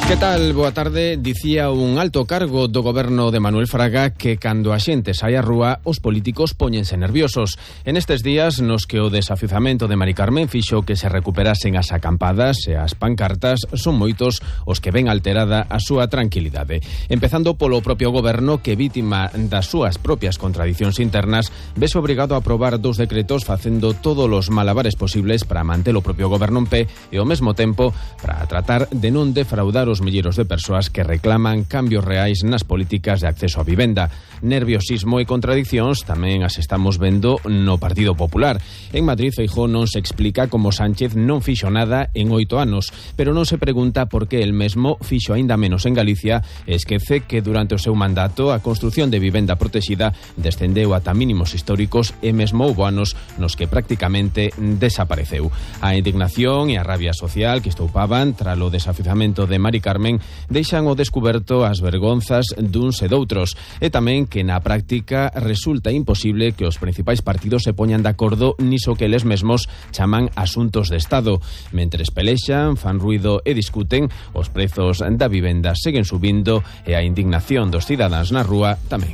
Que tal? Boa tarde. Dicía un alto cargo do goberno de Manuel Fraga que cando a xente sai á rúa os políticos póñense nerviosos. En estes días nos que o desafiuzamento de Mari Carmen fixo que se recuperasen as acampadas e as pancartas, son moitos os que ven alterada a súa tranquilidade. Empezando polo propio goberno que, vítima das súas propias contradicións internas, vese obrigado a aprobar 2 decretos facendo todos os malabares posibles para manter o propio goberno en pé e ao mesmo tempo para tratar de non defraudar os milleiros de persoas que reclaman cambios reais nas políticas de acceso á vivenda. Nerviosismo e contradicións tamén as estamos vendo no Partido Popular. En Madrid, Feijóo non se explica como Sánchez non fixo nada en 8 anos, pero non se pregunta por que el mesmo fixo aínda menos en Galicia e esquece que durante o seu mandato a construción de vivenda protexida descendeu ata mínimos históricos e mesmo houbo anos nos que prácticamente desapareceu. A indignación e a rabia social que estoupaban tralo desafiuzamento de Mari Carmen deixan ao descuberto as vergonzas duns e doutros e tamén que na práctica resulta imposible que os principais partidos se poñan de acordo niso que eles mesmos chaman asuntos de Estado. Mentres pelexan, fan ruido e discuten, os prezos da vivenda seguen subindo e a indignación dos cidadáns na rúa tamén.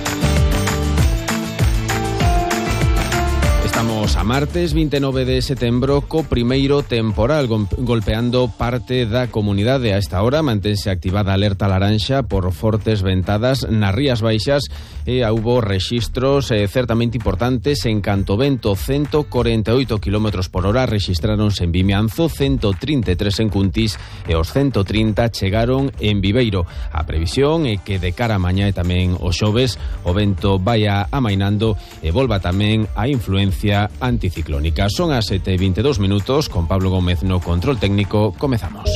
Estamos a martes 29 de setembro co primeiro temporal golpeando parte da comunidade. A esta hora mantense activada a alerta laranxa por fortes ventadas nas Rías Baixas e houbo rexistros certamente importantes en canto vento. 148 km por hora rexistraronse en Vimianzo, 133 en Cuntis e os 130 chegaron en Viveiro. A previsión é que de cara a mañá e tamén o xoves o vento vaia amainando e volva tamén a influencia anticiclónica. Son as 7:22 minutos, con Pablo Gómez no control técnico. Comezamos.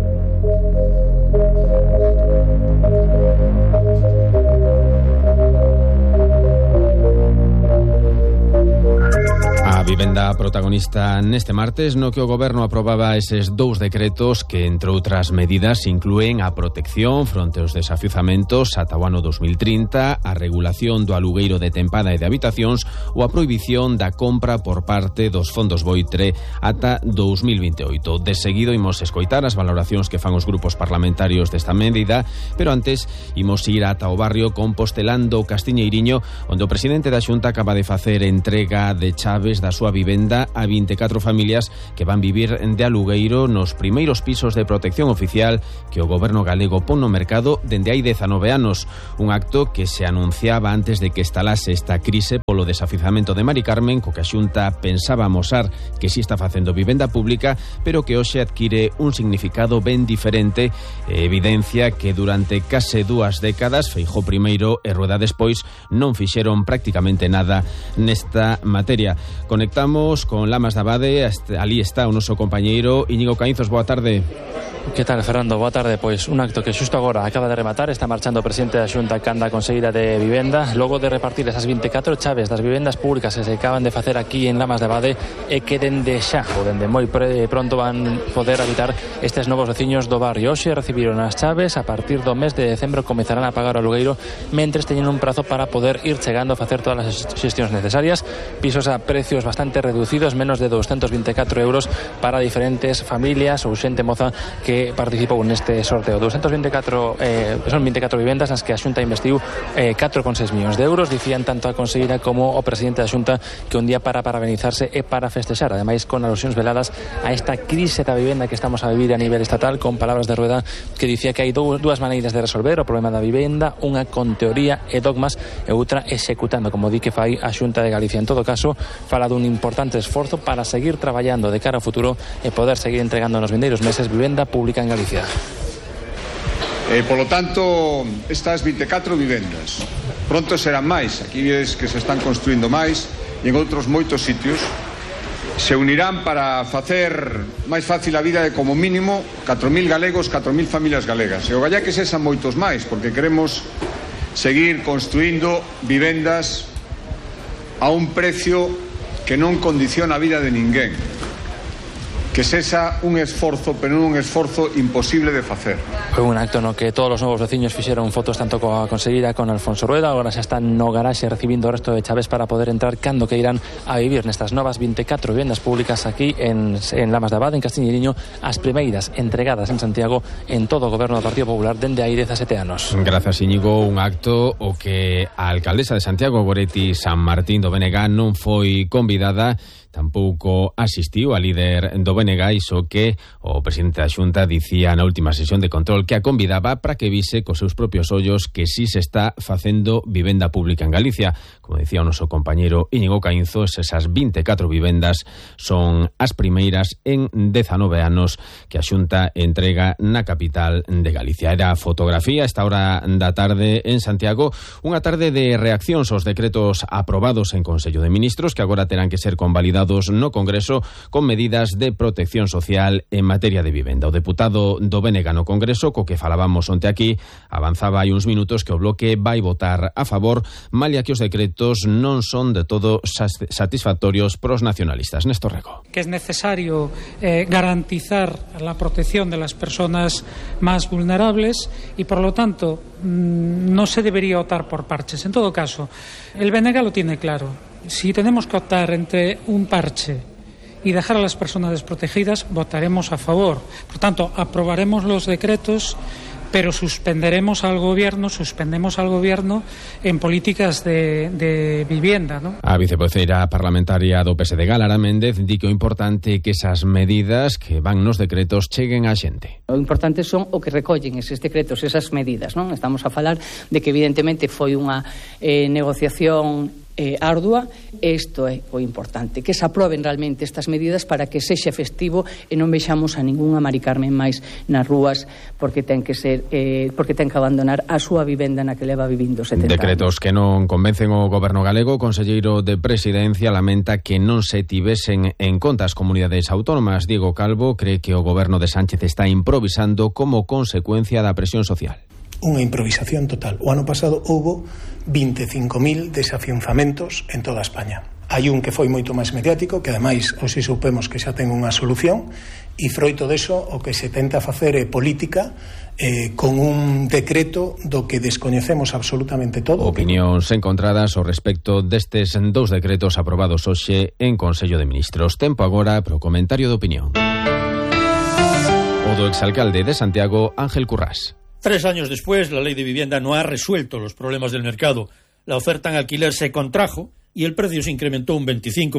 A vivenda protagonista neste martes no que o goberno aprobaba eses 2 decretos que, entre outras medidas, inclúen a protección fronte aos desafiuzamentos ata o ano 2030, a regulación do alugueiro de tempada e de habitacións ou a prohibición da compra por parte dos fondos Boitre ata 2028. De seguido imos escoitar as valoracións que fan os grupos parlamentarios desta medida, pero antes imos ir ata o barrio Compostelando Castiñeiriño, onde o presidente da Xunta acaba de facer entrega de chaves da súa vivenda a 24 familias que van vivir de alugueiro nos primeiros pisos de protección oficial que o goberno galego pon no mercado dende hai 19 anos. Un acto que se anunciaba antes de que estalase esta crise polo desafiuzamento de Mari Carmen, co que a Xunta pensaba amosar que si está facendo vivenda pública, pero que hoxe adquire un significado ben diferente e evidencia que durante case 2 décadas, Feijóo primeiro e Rueda despois, non fixeron prácticamente nada nesta materia. Conectamos con Lamas de Abade, ali está o noso compañeiro Íñigo Caínzos. Boa tarde. Que tal, Fernando? Boa tarde. Pois un acto que xusto agora acaba de rematar. Está marchando o presidente da Xunta canda conselleira de Vivenda logo de repartir esas 24 chaves das vivendas públicas que se acaban de facer aquí en Lamas de Abade e que dende xa, ou dende moi pronto, van poder habitar estes novos veciños do barrio. Hoxe recibiron as chaves, a partir do mes de decembro comezarán a pagar o alugueiro mentres teñen un prazo para poder ir chegando a facer todas as xestións necesarias. Pisos a precios bastante reducidos, menos de 224 euros para diferentes familias ou xente moza que participou neste sorteo. 224 son 24 vivendas nas que a Xunta investiu 4,6 millóns de euros. Dicían tanto a conselleira como o presidente da Xunta que un día para parabenizarse e para festexar, ademais con alusións veladas a esta crise da vivenda que estamos a vivir a nivel estatal, con palabras de Rueda que dicía que hai dúas maneiras de resolver o problema da vivenda, unha con teoría e dogmas e outra executando, como di que fai a Xunta de Galicia. En todo caso, fala dun importante esforzo para seguir traballando de cara ao futuro e poder seguir entregando nos vindeiros meses vivenda pública en Galicia. Polo tanto, estas 24 vivendas pronto serán máis. Aquí ves que se están construindo máis e en outros moitos sitios se unirán para facer máis fácil a vida de como mínimo 4.000 galegos, 4.000 familias galegas. E o galla que sexan moitos máis, porque queremos seguir construindo vivendas a un precio que non condiciona a vida de ninguén. que sexa un esforzo, pero non un esforzo imposible de facer. Foi un acto no que todos os novos veciños fixeron fotos tanto coa conselleira con Alfonso Rueda. Agora xa están no garaxe recibindo o resto de chaves para poder entrar cando que irán a vivir nestas novas 24 vivendas públicas aquí en Lamas de Abade, en Castiñeiriño, as primeiras entregadas en Santiago en todo o goberno do Partido Popular dende hai 17 anos. Grazas, Íñigo. Un acto o que a alcaldesa de Santiago, Goretti San Martín do BNG, non foi convidada, tampouco asistiu a líder do BNG, iso que o presidente da Xunta dicía na última sesión de control que a convidaba para que vise cos seus propios ollos que si se está facendo vivenda pública en Galicia. Como decía o noso compañeiro Íñigo Caínzo, esas 24 vivendas son as primeiras en 19 anos que a Xunta entrega na capital de Galicia. Era a fotografía a esta hora da tarde en Santiago, unha tarde de reaccións aos decretos aprobados en Consello de Ministros que agora terán que ser convalidados no Congreso con medidas de protección social en materia de vivenda. O deputado do BNG no Congreso, co que falábamos onte aquí, avanzaba hai uns minutos que o Bloque vai votar a favor, malia que os decretos non son de todo satisfactorios pros nacionalistas. Néstor Rego. Que es necesario garantizar la protección de las personas más vulnerables y, por lo tanto, no se debería optar por parches. En todo caso, el BNG lo tiene claro. Si tenemos que optar entre un parche y dejar a las personas desprotegidas, votaremos a favor. Por tanto, aprobaremos los decretos, pero suspendemos al gobierno en políticas de vivienda, ¿no? A vicevoceira parlamentaria do PSD, Lara Méndez, di que o importante é que esas medidas que van nos decretos cheguen á xente. O importante son o que recollen eses decretos, esas medidas, non? Estamos a falar de que evidentemente foi unha negociación ardua. Isto é o importante, que se aproben realmente estas medidas para que sexa festivo e non vexamos a ningunha Mari Carmen máis nas rúas porque ten que abandonar a súa vivenda na que leva vivindo 70 decretos anos. Que non convencen o goberno galego. O conselleiro de Presidencia lamenta que non se tivesen en conta as comunidades autónomas. Diego Calvo cree que o goberno de Sánchez está improvisando como consecuencia da presión social. Unha improvisación total. O ano pasado houbo 25.000 desafianzamentos en toda España. Hai un que foi moito máis mediático, que ademais hoxe supemos que xa ten unha solución, e froito deso o que se tenta facer é política con un decreto do que descoñecemos absolutamente todo. Opinións encontradas ao respecto destes dous decretos aprobados hoxe en Consello de Ministros. Tempo agora para o comentario de opinión. O do exalcalde de Santiago, Ángel Currás. 3 años después, la ley de vivienda no ha resuelto los problemas del mercado. La oferta en alquiler se contrajo y el precio se incrementó un 25%.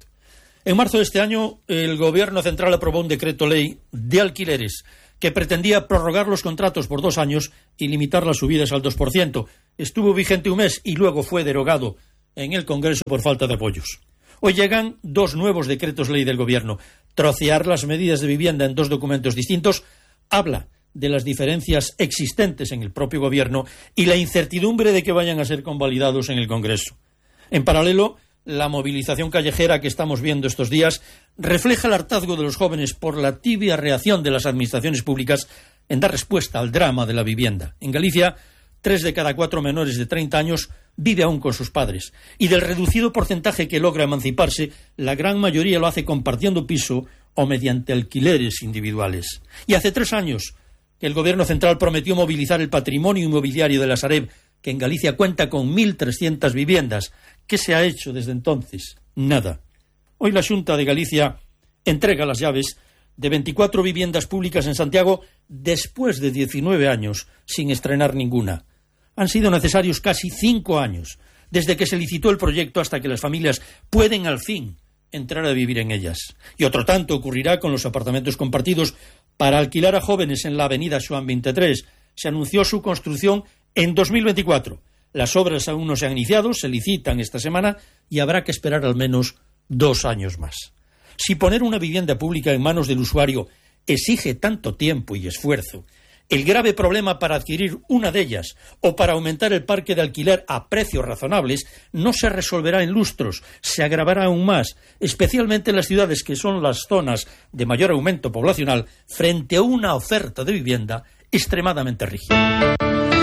En marzo de este año, el Gobierno Central aprobó un decreto ley de alquileres que pretendía prorrogar los contratos por 2 años y limitar las subidas al 2%. Estuvo vigente un mes y luego fue derogado en el Congreso por falta de apoyos. Hoy llegan 2 nuevos decretos ley del Gobierno. Trocear las medidas de vivienda en 2 documentos distintos habla de las diferencias existentes en el propio Gobierno y la incertidumbre de que vayan a ser convalidados en el Congreso. En paralelo, la movilización callejera que estamos viendo estos días refleja el hartazgo de los jóvenes por la tibia reacción de las administraciones públicas en dar respuesta al drama de la vivienda. En Galicia, 3 de cada 4 menores de 30 años vive aún con sus padres, y del reducido porcentaje que logra emanciparse, la gran mayoría lo hace compartiendo piso o mediante alquileres individuales. Y hace 3 años que el Gobierno Central prometió movilizar el patrimonio inmobiliario de la Sareb, que en Galicia cuenta con 1.300 viviendas. ¿Qué se ha hecho desde entonces? Nada. Hoy la Xunta de Galicia entrega las llaves de 24 viviendas públicas en Santiago después de 19 años sin estrenar ninguna. Han sido necesarios casi 5 años, desde que se licitó el proyecto hasta que las familias pueden al fin entrar a vivir en ellas. Y otro tanto ocurrirá con los apartamentos compartidos para alquilar a jóvenes en la avenida Xoán 23. Se anunció su construcción en 2024. Las obras aún no se han iniciado, se licitan esta semana y habrá que esperar al menos 2 años más. Si poner una vivienda pública en manos del usuario exige tanto tiempo y esfuerzo, el grave problema para adquirir una de ellas o para aumentar el parque de alquiler a precios razonables no se resolverá en lustros, se agravará aún más, especialmente en las ciudades que son las zonas de mayor aumento poblacional frente a una oferta de vivienda extremadamente rígida.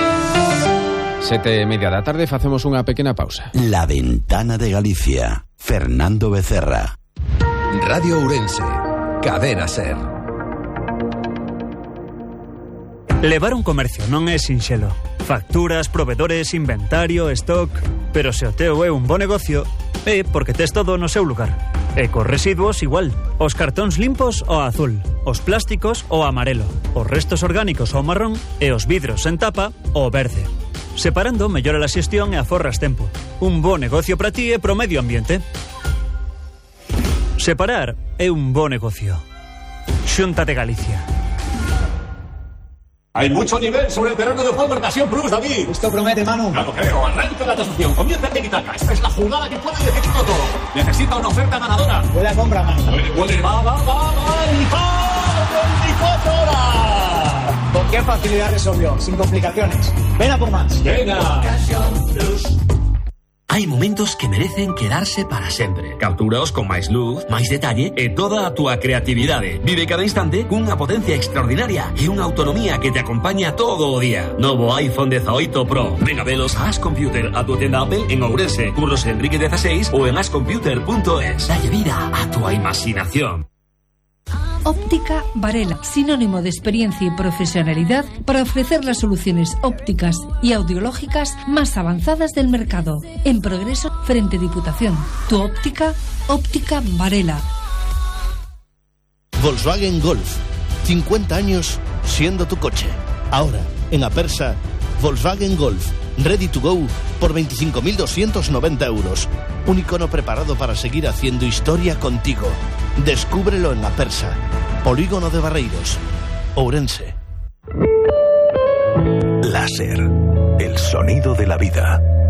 7:30 da tarde, facemos unha pequena pausa. La Ventana de Galicia. Fernando Becerra. Radio Ourense. Cadena SER. Levar un comercio non é sinxelo. Facturas, provedores, inventario, stock... Pero se o teu é un bo negocio, é porque tes todo no seu lugar. E cos residuos igual. Os cartóns limpos ao azul, os plásticos ao amarelo, os restos orgánicos ao marrón e os vidros en tapa ao verde. Separando mellora a xestión e aforras tempo. Un bo negocio para ti e pro medio ambiente. Separar é un bo negocio. Xunta de Galicia. Hay mucho nivel sobre el terreno de juego en Ocasión Plus, David. Esto promete, Manu. Ya lo creo. Arranca la tasación. Comienza el tiki-taka. Esta es la jugada que puede decidirlo todo. Necesita una oferta ganadora. Huele a compra, Manu. Huele. Va. ¡El gol! 24 horas. ¿Con qué facilidad resolvió? Sin complicaciones. Ven a por más. Venga. Ocasión Plus. Hai momentos que merecen quedarse para sempre. Captúraos con máis luz, máis detalle e toda a túa creatividade. Vive cada instante cunha potencia extraordinaria e unha autonomía que te acompaña todo o día. Novo iPhone 18 Pro. Ven a velos a As Computer, a tua tenda Apple en Ourense, Curros Enrique 16 ou en ascomputer.es. Dalle vida a túa imaginación. Óptica Varela, sinónimo de experiencia y profesionalidad para ofrecer las soluciones ópticas y audiológicas más avanzadas del mercado. En progreso frente Diputación. Tu óptica, Óptica Varela. Volkswagen Golf. 50 años siendo tu coche. Ahora, en Apersa, Volkswagen Golf. Ready to go por 25.290 euros. Un icono preparado para seguir haciendo historia contigo. Descúbrelo en Apersa. Polígono de Barreiros, Ourense. Láser. El sonido de la vida.